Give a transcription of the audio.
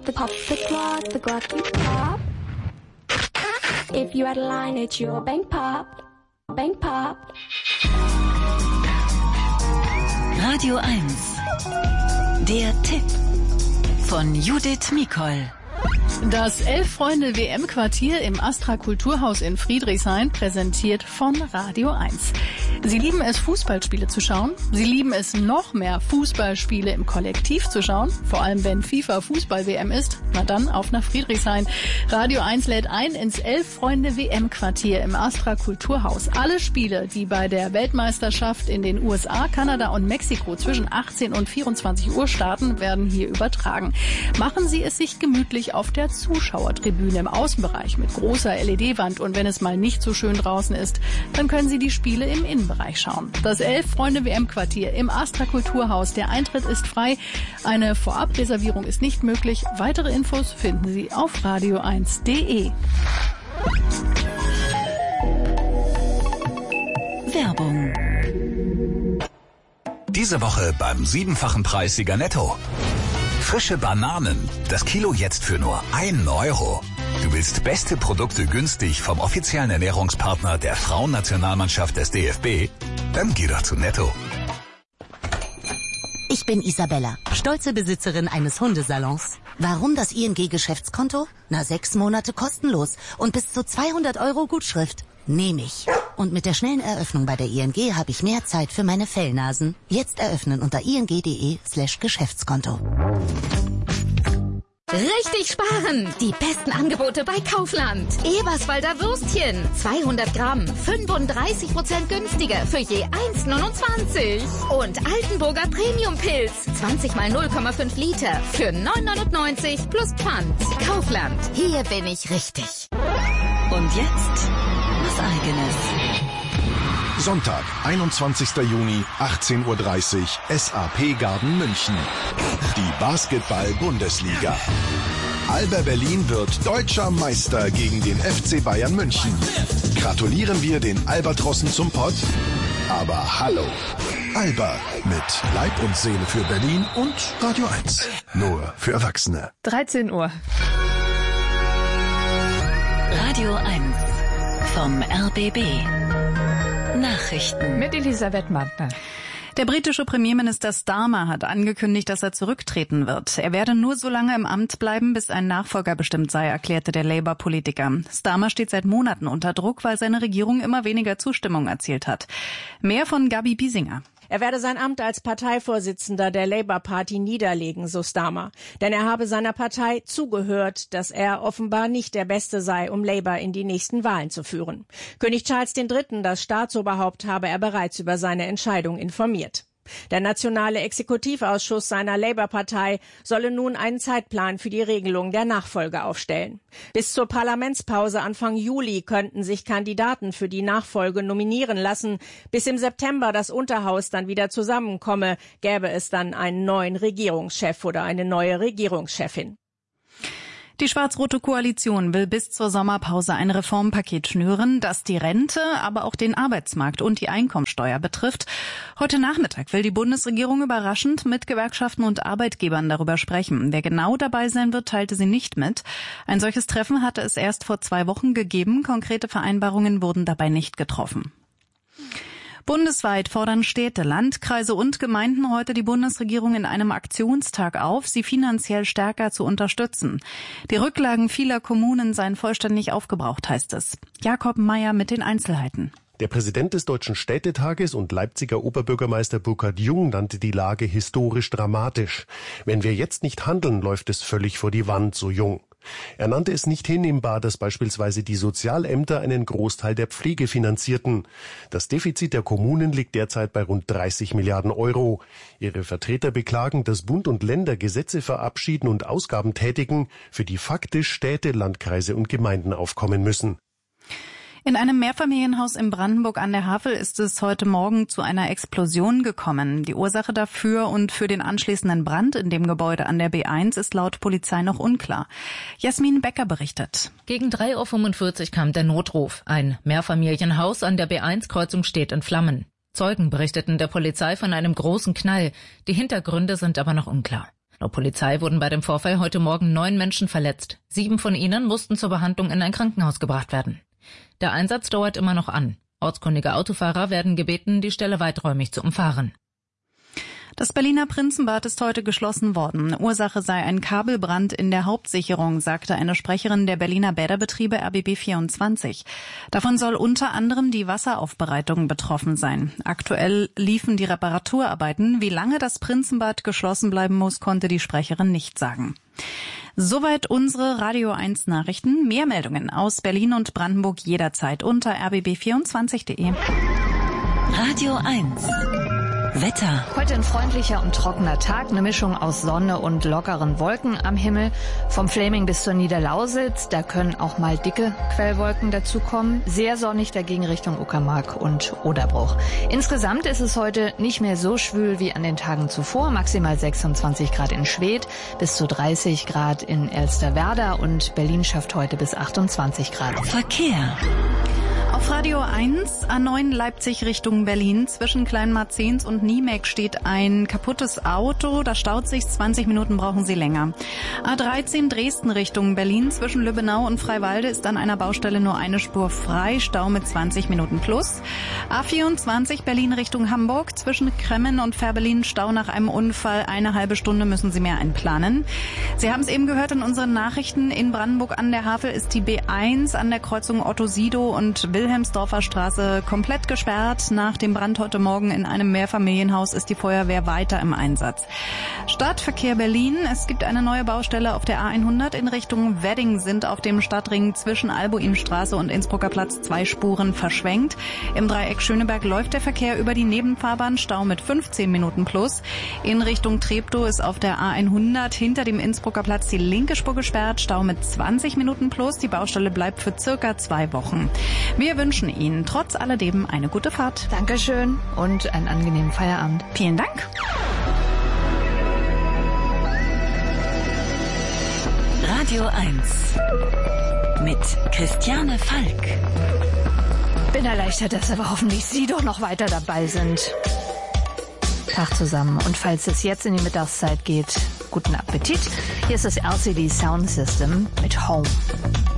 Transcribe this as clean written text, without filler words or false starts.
the clog, you pop. If you had a line, it's your bank pop. Bank pop. Radio 1. Der Tipp von Judith Mikol. Das Elf-Freunde-WM-Quartier im Astra Kulturhaus in Friedrichshain präsentiert von Radio 1. Sie lieben es, Fußballspiele zu schauen. Sie lieben es, noch mehr Fußballspiele im Kollektiv zu schauen. Vor allem, wenn FIFA-Fußball-WM ist. Na dann, auf nach Friedrichshain. Radio 1 lädt ein ins Elf-Freunde-WM-Quartier im Astra Kulturhaus. Alle Spiele, die bei der Weltmeisterschaft in den USA, Kanada und Mexiko zwischen 18 und 24 Uhr starten, werden hier übertragen. Machen Sie es sich gemütlich auf der Zuschauertribüne im Außenbereich mit großer LED-Wand, und wenn es mal nicht so schön draußen ist, dann können Sie die Spiele im Innenbereich schauen. Das Elf-Freunde-WM-Quartier im Astra Kulturhaus. Der Eintritt ist frei. Eine Vorabreservierung ist nicht möglich. Weitere Infos finden Sie auf radio1.de. Werbung. Diese Woche beim 7-fachen Preissieger Netto. Frische Bananen, das Kilo jetzt für nur 1 Euro. Du willst beste Produkte günstig vom offiziellen Ernährungspartner der Frauennationalmannschaft des DFB? Dann geh doch zu Netto. Ich bin Isabella, stolze Besitzerin eines Hundesalons. Warum das ING-Geschäftskonto? 6 Monate kostenlos und bis zu 200 € Gutschrift. Nehme ich. Und mit der schnellen Eröffnung bei der ING habe ich mehr Zeit für meine Fellnasen. Jetzt eröffnen unter ing.de/Geschäftskonto. Richtig sparen! Die besten Angebote bei Kaufland. Eberswalder Würstchen, 200 Gramm, 35% günstiger für je 1,29. Und Altenburger Premium-Pilz, 20 mal 0,5 Liter für 9,99 plus Pfand. Kaufland, hier bin ich richtig. Und jetzt was Eigenes. Sonntag, 21. Juni, 18:30 Uhr, SAP Garden München. Die Basketball-Bundesliga. Alba Berlin wird deutscher Meister gegen den FC Bayern München. Gratulieren wir den Albatrossen zum Pott? Aber hallo, Alba mit Leib und Seele für Berlin und Radio 1. Nur für Erwachsene. 13 Uhr. Radio 1 vom RBB. Nachrichten Mit Elisabeth Martner. Der britische Premierminister Starmer hat angekündigt, dass er zurücktreten wird. Er werde nur so lange im Amt bleiben, bis ein Nachfolger bestimmt sei, erklärte der Labour-Politiker. Starmer steht seit Monaten unter Druck, weil seine Regierung immer weniger Zustimmung erzielt hat. Mehr von Gabi Biesinger. Er werde sein Amt als Parteivorsitzender der Labour Party niederlegen, so Starmer. Denn er habe seiner Partei zugehört, dass er offenbar nicht der Beste sei, um Labour in die nächsten Wahlen zu führen. König Charles III., das Staatsoberhaupt, habe er bereits über seine Entscheidung informiert. Der nationale Exekutivausschuss seiner Labour-Partei solle nun einen Zeitplan für die Regelung der Nachfolge aufstellen. Bis zur Parlamentspause Anfang Juli könnten sich Kandidaten für die Nachfolge nominieren lassen. Bis im September das Unterhaus dann wieder zusammenkomme, gäbe es dann einen neuen Regierungschef oder eine neue Regierungschefin. Die schwarz-rote Koalition will bis zur Sommerpause ein Reformpaket schnüren, das die Rente, aber auch den Arbeitsmarkt und die Einkommensteuer betrifft. Heute Nachmittag will die Bundesregierung überraschend mit Gewerkschaften und Arbeitgebern darüber sprechen. Wer genau dabei sein wird, teilte sie nicht mit. Ein solches Treffen hatte es erst vor 2 Wochen gegeben. Konkrete Vereinbarungen wurden dabei nicht getroffen. Bundesweit fordern Städte, Landkreise und Gemeinden heute die Bundesregierung in einem Aktionstag auf, sie finanziell stärker zu unterstützen. Die Rücklagen vieler Kommunen seien vollständig aufgebraucht, heißt es. Jakob Mayer mit den Einzelheiten. Der Präsident des Deutschen Städtetages und Leipziger Oberbürgermeister Burkhard Jung nannte die Lage historisch dramatisch. Wenn wir jetzt nicht handeln, läuft es völlig vor die Wand, so Jung. Er nannte es nicht hinnehmbar, dass beispielsweise die Sozialämter einen Großteil der Pflege finanzierten. Das Defizit der Kommunen liegt derzeit bei rund 30 Milliarden Euro. Ihre Vertreter beklagen, dass Bund und Länder Gesetze verabschieden und Ausgaben tätigen, für die faktisch Städte, Landkreise und Gemeinden aufkommen müssen. In einem Mehrfamilienhaus in Brandenburg an der Havel ist es heute Morgen zu einer Explosion gekommen. Die Ursache dafür und für den anschließenden Brand in dem Gebäude an der B1 ist laut Polizei noch unklar. Jasmin Becker berichtet. Gegen 3:45 Uhr kam der Notruf. Ein Mehrfamilienhaus an der B1-Kreuzung steht in Flammen. Zeugen berichteten der Polizei von einem großen Knall. Die Hintergründe sind aber noch unklar. Laut Polizei wurden bei dem Vorfall heute Morgen 9 Menschen verletzt. 7 von ihnen mussten zur Behandlung in ein Krankenhaus gebracht werden. Der Einsatz dauert immer noch an. Ortskundige Autofahrer werden gebeten, die Stelle weiträumig zu umfahren. Das Berliner Prinzenbad ist heute geschlossen worden. Ursache sei ein Kabelbrand in der Hauptsicherung, sagte eine Sprecherin der Berliner Bäderbetriebe RBB24. Davon soll unter anderem die Wasseraufbereitung betroffen sein. Aktuell liefen die Reparaturarbeiten. Wie lange das Prinzenbad geschlossen bleiben muss, konnte die Sprecherin nicht sagen. Soweit unsere Radio 1 Nachrichten. Mehr Meldungen aus Berlin und Brandenburg jederzeit unter rbb24.de. Radio 1. Wetter. Heute ein freundlicher und trockener Tag, eine Mischung aus Sonne und lockeren Wolken am Himmel. Vom Fläming bis zur Niederlausitz, da können auch mal dicke Quellwolken dazukommen. Sehr sonnig dagegen Richtung Uckermark und Oderbruch. Insgesamt ist es heute nicht mehr so schwül wie an den Tagen zuvor. Maximal 26 Grad in Schwedt, bis zu 30 Grad in Elsterwerda und Berlin schafft heute bis 28 Grad. Verkehr. Auf Radio 1, A9 Leipzig Richtung Berlin. Zwischen Kleinmarzens und Niemek steht ein kaputtes Auto. Da staut sich, 20 Minuten brauchen Sie länger. A13 Dresden Richtung Berlin. Zwischen Lübbenau und Freiwalde ist an einer Baustelle nur eine Spur frei. Stau mit 20 Minuten plus. A24 Berlin Richtung Hamburg. Zwischen Kremmen und Fährberlin Stau nach einem Unfall. Eine halbe Stunde müssen Sie mehr einplanen. Sie haben es eben gehört in unseren Nachrichten. In Brandenburg an der Havel ist die B1 an der Kreuzung Otto-Sido und Wilhelmsdorfer Straße komplett gesperrt. Nach dem Brand heute Morgen in einem Mehrfamilienhaus ist die Feuerwehr weiter im Einsatz. Stadtverkehr Berlin. Es gibt eine neue Baustelle auf der A100 in Richtung Wedding. Sind auf dem Stadtring zwischen Albuinstraße und Innsbrucker Platz 2 Spuren verschwenkt. Im Dreieck Schöneberg läuft der Verkehr über die Nebenfahrbahn. Stau mit 15 Minuten plus. In Richtung Treptow ist auf der A100 hinter dem Innsbrucker Platz die linke Spur gesperrt. Stau mit 20 Minuten plus. Die Baustelle bleibt für circa 2 Wochen. Wir wünschen Ihnen trotz alledem eine gute Fahrt. Dankeschön und einen angenehmen Feierabend. Vielen Dank. Radio 1 mit Christiane Falk. Bin erleichtert, dass aber hoffentlich Sie doch noch weiter dabei sind. Tag zusammen. Und falls es jetzt in die Mittagszeit geht, guten Appetit. Hier ist das LCD Sound System mit Home.